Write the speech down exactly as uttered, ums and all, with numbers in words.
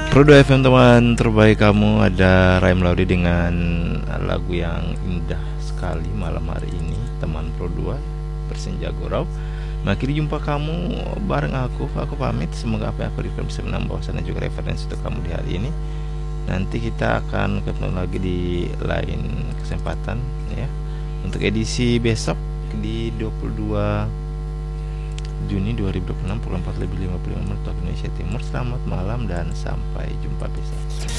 Pro dua F M teman terbaik kamu, ada Raim Laudi dengan lagu yang indah sekali malam hari ini. Teman Pro dua bersenja gurau. Makin jumpa kamu bareng aku. Aku pamit. Semoga apa yang aku berikan bisa menambah wawasan dan juga referensi untuk kamu di hari ini. Nanti kita akan ketemu lagi di lain kesempatan ya. Untuk edisi besok di dua puluh dua Juni dua ribu dua puluh enam pukul empat lebih lima puluh lima menit waktu Indonesia Timur. Selamat malam dan sampai jumpa besok.